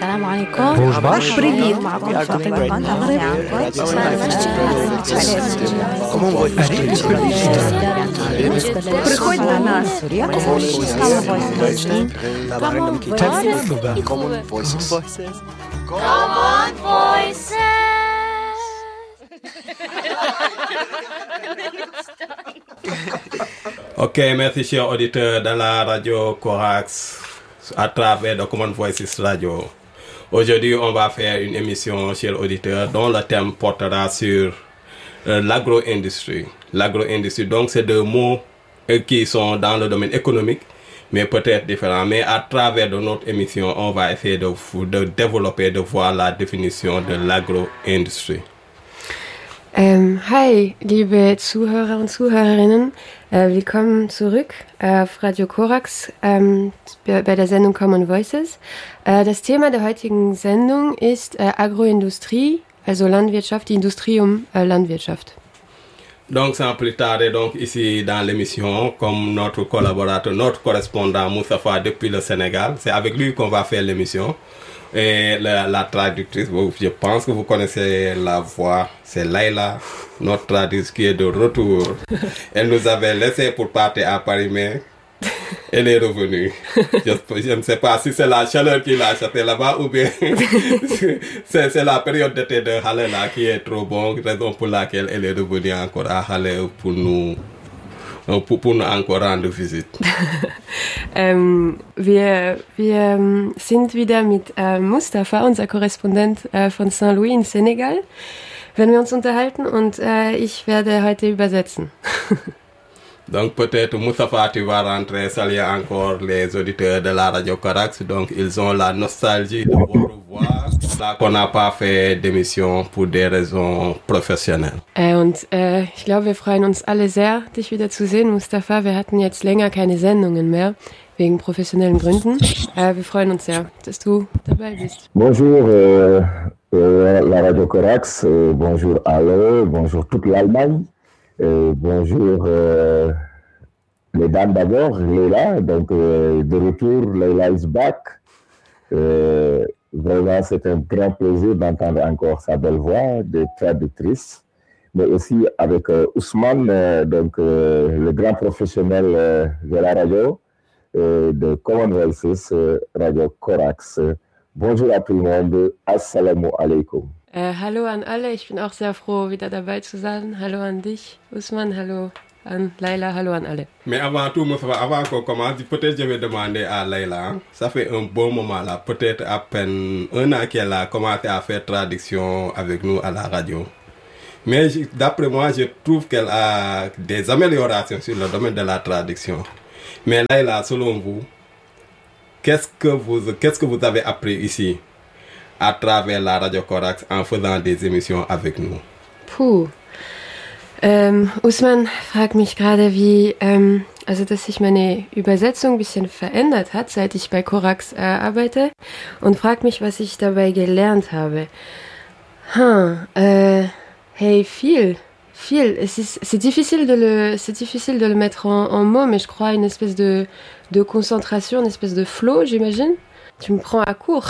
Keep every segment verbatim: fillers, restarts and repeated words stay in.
السلام عليكم. روج باش بريفيت. معكم فاطمة بن المغرب. Приходь до нас. Common Voices. Common Voices. Ok, merci chers auditeurs de la radio Corax à travers de Common Voices Radio. Aujourd'hui, on va faire une émission, chers auditeurs, dont le thème portera sur euh, l'agro-industrie. L'agro-industrie, donc, c'est deux mots euh, qui sont dans le domaine économique, mais peut-être différents. Mais à travers de notre émission, on va essayer de, de développer, de voir la définition de l'agro-industrie. Ähm, hi, liebe Zuhörer und Zuhörerinnen, äh, willkommen zurück äh, auf Radio Corax ähm, bei der Sendung Common Voices. Äh, das Thema der heutigen Sendung ist äh, Agroindustrie, also Landwirtschaft, die Industrie um äh, Landwirtschaft. Donc sans plus tarder, donc ici dans l'émission, comme notre collaborateur, notre correspondant Moustapha depuis le Sénégal, c'est avec lui qu'on va faire l'émission. Et la, la traductrice, je pense que vous connaissez la voix, c'est Laila, notre traductrice qui est de retour. Elle nous avait laissé pour partir à Paris, mais elle est revenue. Je, je ne sais pas si c'est la chaleur qui l'a acheté là-bas ou bien c'est, c'est la période d'été de Halle là qui est trop bonne, raison pour laquelle elle est revenue encore à Halle pour nous, pour, pour nous encore rendre visite. ähm, wir wir sind wieder mit äh, Mustafa, unser Korrespondent äh, von Saint-Louis in Senegal, wenn wir uns unterhalten und äh, ich werde heute übersetzen. Donc peut-être Moustapha, tu vas rentrer, saluer encore les auditeurs de la radio Corax. Donc ils ont la nostalgie de votre voix, là qu'on n'a pas fait d'émission pour des raisons professionnelles. Äh, und äh, ich glaube, wir freuen uns alle sehr, dich wieder zu sehen, Mustafa. Wir hatten jetzt länger keine Sendungen mehr, wegen professionellen Gründen. Äh, wir freuen uns sehr, dass du dabei bist. Bonjour euh, euh, la radio Corax, euh, bonjour alle, bonjour toute l'Allemagne. Euh, bonjour euh, les dames d'abord, Leila, donc euh, de retour, Leila is back. Euh, vraiment, c'est un grand plaisir d'entendre encore sa belle voix de traductrice, mais aussi avec euh, Ousmane, euh, donc euh, le grand professionnel euh, de la radio, euh, de Common Voices, euh, Radio Corax. Bonjour à tout le monde, assalamu alaikum. Äh, hallo an alle, ich bin auch sehr froh, wieder dabei zu sein. Hallo an dich, Ousmane, hallo an Laila, hallo an alle. Mais avant tout, avant qu'on commence, peut-être je vais demander à Laila, ça fait un bon moment là, peut-être à peine un an qu'elle a commencé à faire traduction avec nous à la radio. Mais d'après moi, je trouve qu'elle a des améliorations sur le domaine de la traduction. Mais Laila, selon vous, qu'est-ce que vous, qu'est-ce que vous avez appris ici à travers la Radio Corax en faisant des émissions avec nous? Puh. Ähm, Ousmane fragt mich gerade, wie, ähm, also dass sich meine Übersetzung ein bisschen verändert hat, seit ich bei Corax äh, arbeite, und fragt mich, was ich dabei gelernt habe. Hm, äh, hey, viel, viel. Es ist, c'est difficile de le, c'est difficile de le mettre en, en mots, mais je crois une espèce de, de concentration, une espèce de flow, j'imagine. Tu me prends à court.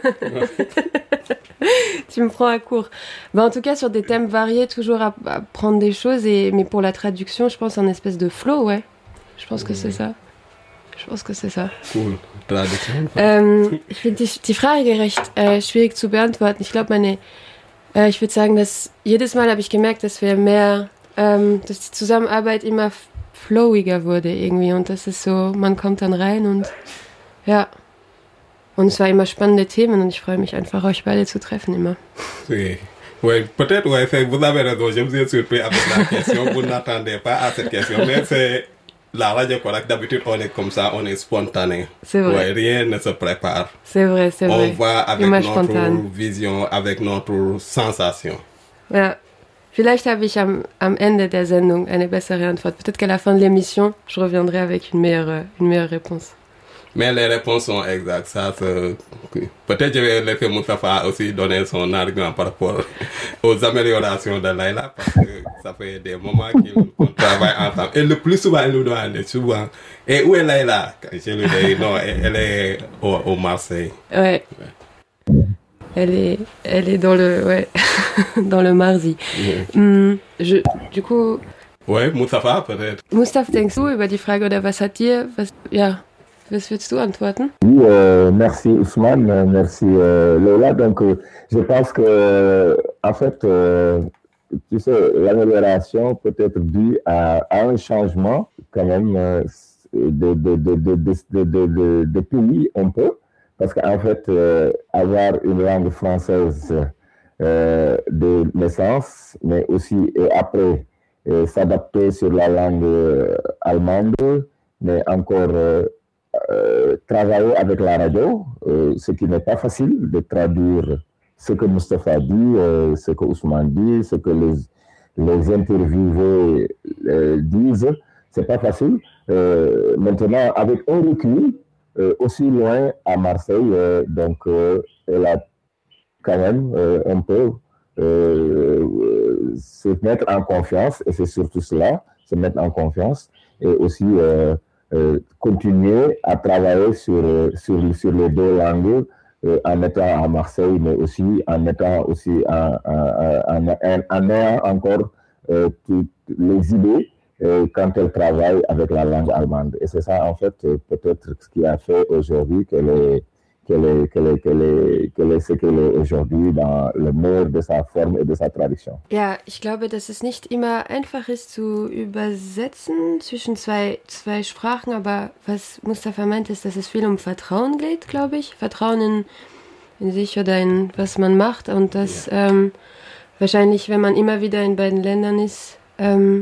Tu me prends à court. Ben, en tout cas, sur des thèmes variés, toujours à, à prendre des choses. Et, mais pour la traduction, je pense un espèce de flow, ouais. Je pense que c'est ça. Je pense que c'est ça. Cool. Traduction. Ähm, ich finde die, die Frage recht äh, schwierig zu beantworten. Ich glaube, meine, äh, ich würde sagen, dass jedes Mal habe ich gemerkt, dass wir mehr, ähm, dass die Zusammenarbeit immer flowiger wurde irgendwie. Und das ist so, man kommt dann rein und ja. Und es war immer spannende Themen und ich freue mich einfach, euch beide zu treffen, immer. Oui, oui, peut-être, ouais, vous avez raison, je me suis surpris avec la question, vous n'attendez pas à cette question, mais c'est la radio Corax, d'habitude on est comme ça, on est spontané. C'est vrai. Ouais, rien ne se prépare. C'est vrai, c'est vrai. On va avec immer notre spontan. Vision, avec notre sensation. Ja, vielleicht habe ich am, am Ende der Sendung eine bessere Antwort. Peut-être qu'à la fin de l'émission, je reviendrai avec une meilleure, une meilleure réponse. Mais les réponses sont exactes. Ça, peut-être je vais laisser Moustapha aussi donner son argument par rapport aux améliorations de Laila, parce que ça fait des moments qu'on travaille ensemble. Et le plus souvent, elle nous demande souvent, et où est Laila? Je lui dis, non, elle est au, au Marseille. Ouais. ouais. elle est, elle est dans le, ouais, dans le Marzi. Mhm. Mm, je, du coup. Ouais, Mustafa peut-être. Mustafa, denkst du über die Frage oder was hat dir, was, ja, was würdest du antworten? Oui, euh, merci Ousmane, merci euh, Lola. Donc, euh, je pense que, euh, en fait, euh, tu sais, l'amélioration peut être due à, à un changement quand même euh, de, de, de, de, de, de, de, de, de pays un peu, parce qu'en fait, euh, avoir une langue française euh, de naissance, mais aussi et après euh, s'adapter sur la langue euh, allemande, mais encore euh, euh, travailler avec la radio, euh, ce qui n'est pas facile de traduire ce que Mustafa dit, euh, ce que Ousmane dit, ce que les, les interviewés euh, disent, c'est pas facile. Euh, maintenant, avec un recul, euh, aussi loin à Marseille, euh, donc euh, elle a quand même euh, un peu euh, se mettre en confiance, et c'est surtout cela, se mettre en confiance, et aussi euh, euh, continuer à travailler sur, sur, sur les deux langues, Euh, en étant à Marseille, mais aussi en étant aussi en, en, en, en, en ayant encore euh, toutes les idées euh, quand elle travaille avec la langue allemande. Et c'est ça, en fait, peut-être ce qui a fait aujourd'hui qu'elle est, qu'elle est, qu'elle est, qu'elle est, qu'elle est ce qu'elle est aujourd'hui dans le meilleur de sa forme et de sa tradition. Ja, ich glaube, dass es nicht immer einfach ist zu übersetzen zwischen zwei, zwei Sprachen, aber was Mustafa meint, ist, dass es viel um Vertrauen geht, glaube ich. Vertrauen in, in sich oder in was man macht und dass ja. ähm, wahrscheinlich, wenn man immer wieder in beiden Ländern ist, ähm,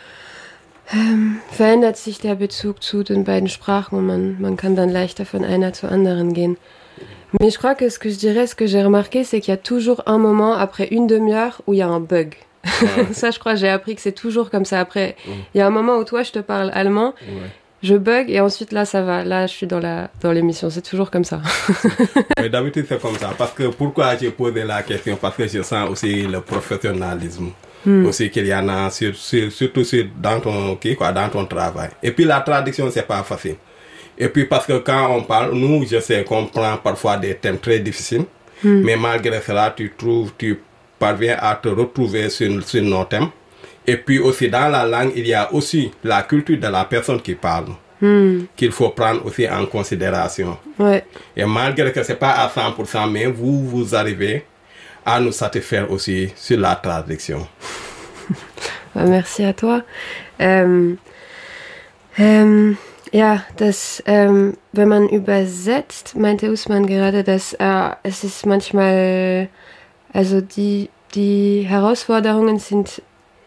ähm, verändert sich der Bezug zu den beiden Sprachen und man, man kann dann leichter von einer zur anderen gehen. Mais je crois que ce que je dirais, ce que j'ai remarqué, c'est qu'il y a toujours un moment après une demi-heure où il y a un bug. Ouais. Ça, je crois, j'ai appris que c'est toujours comme ça. Après, il ouais. y a un moment où toi, je te parle allemand, ouais. je bug et ensuite là, ça va. Là, je suis dans la dans l'émission. C'est toujours comme ça. Mais d'habitude, c'est comme ça. Parce que pourquoi j'ai posé la question? Parce que je sens aussi le professionnalisme. Hmm. Aussi qu'il y en a sur, sur, surtout sur, dans ton okay, quoi, dans ton travail. Et puis la traduction, c'est pas facile. Et puis parce que quand on parle, nous, je sais qu'on prend parfois des thèmes très difficiles, mm. mais malgré cela, tu trouves, tu parviens à te retrouver sur, sur nos thèmes. Et puis aussi dans la langue, il y a aussi la culture de la personne qui parle, mm. qu'il faut prendre aussi en considération. Ouais. Et malgré que c'est pas à cent pour cent, mais vous, vous arrivez à nous satisfaire aussi sur la traduction. Merci à toi. Euh, euh, Ja, das, ähm, wenn man übersetzt, meinte Ousmane gerade, dass äh, es ist manchmal, also die, die Herausforderungen sind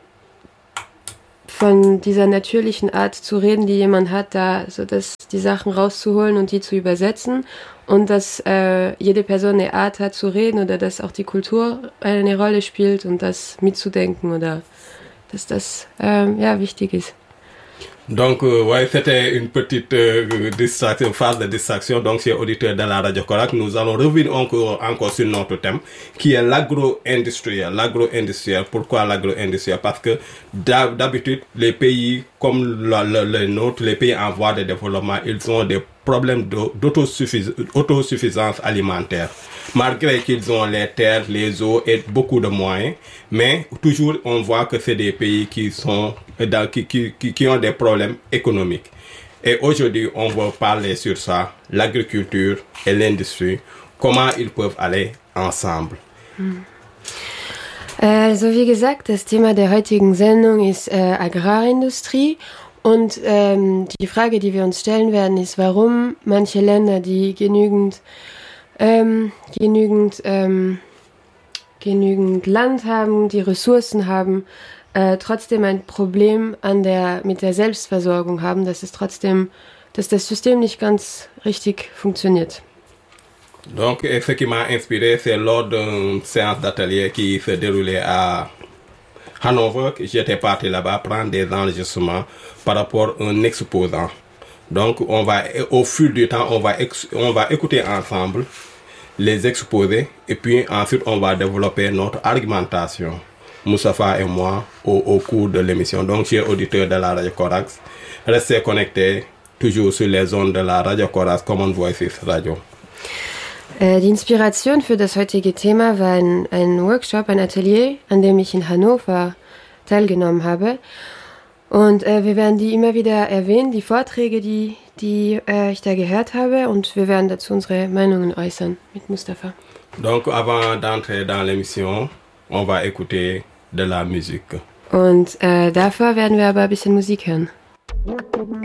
von dieser natürlichen Art zu reden, die jemand hat, da so dass die Sachen rauszuholen und die zu übersetzen und dass äh, jede Person eine Art hat zu reden oder dass auch die Kultur eine Rolle spielt und das mitzudenken oder dass das ähm, ja wichtig ist. Donc, euh, ouais, c'était une petite euh, distraction, phase de distraction. Donc, chers auditeurs de la Radio Korak, nous allons revenir encore, encore sur notre thème, qui est l'agro-industriel. L'agro-industriel. Pourquoi l'agro-industriel? Parce que d'habitude, les pays comme le, le, le nôtre, les pays en voie de développement, ils ont des problèmes d'autosuffisance alimentaire. Malgré qu'ils ont les terres, les eaux et beaucoup de moyens, mais toujours on voit que c'est des pays qui sont dans, qui, qui, qui ont des problèmes économiques. Et aujourd'hui, on va parler sur ça, l'agriculture et l'industrie, comment ils peuvent aller ensemble. Also wie gesagt, das Thema der heutigen Sendung ist äh, Agrarindustrie. Und ähm, die Frage, die wir uns stellen werden, ist, warum manche Länder, die genügend, ähm, genügend, ähm, genügend Land haben, die Ressourcen haben, äh, trotzdem ein Problem an der, mit der Selbstversorgung haben, dass es trotzdem, dass das System nicht ganz richtig fonctionniert. Donc, ce qui m'a inspiré, c'est lors d'une séance d'atelier qui se déroulait à Hanover, j'étais parti là-bas prendre des enregistrements par rapport à un exposant. Donc, on va, au fil du temps, on va, ex, on va écouter ensemble les exposés et puis ensuite, on va développer notre argumentation, Moustapha et moi, au, au cours de l'émission. Donc, chers auditeurs de la Radio Corax, restez connectés toujours sur les ondes de la Radio Corax Common Voices Radio. Äh, die Inspiration für das heutige Thema war ein, ein Workshop, ein Atelier, an dem ich in Hannover teilgenommen habe. Und äh, wir werden die immer wieder erwähnen, die Vorträge, die, die äh, ich da gehört habe. Und wir werden dazu unsere Meinungen äußern mit Mustafa. Donc avant d'entrer dans l'émission, on va écouter de la musique. Und äh, davor werden wir aber ein bisschen Musik hören.